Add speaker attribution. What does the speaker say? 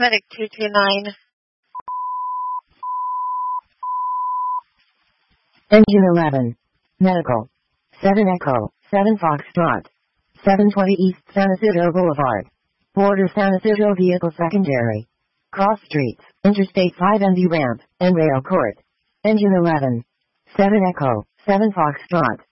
Speaker 1: Medic 229.
Speaker 2: Engine 11. Medical. 7 Echo, 7 Foxtrot. 720 East San Isidro Boulevard. Border San Isidro Vehicle Secondary. Cross Streets, Interstate 5 and the Ramp, and Rail Court. Engine 11. 7 Echo, 7 Foxtrot.